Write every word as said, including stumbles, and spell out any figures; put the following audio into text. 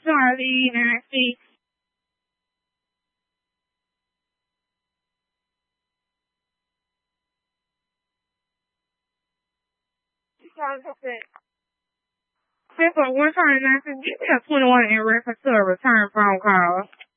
sorry, the United States. Simple one trying not to get that twenty-one in reference to a return phone call.